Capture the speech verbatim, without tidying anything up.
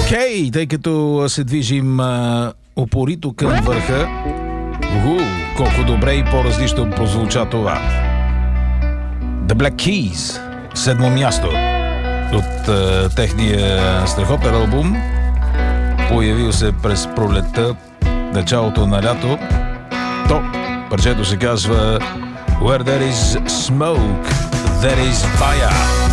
Окей, okay, тъй като се движим а, упорито към върха, уху, колко добре и по-различно прозвуча това. The Black Keys, седмо място от а, техния страхотен албум, появил се през пролетта, началото на лято. То парчето се казва Where There Is Smoke, There Is Fire.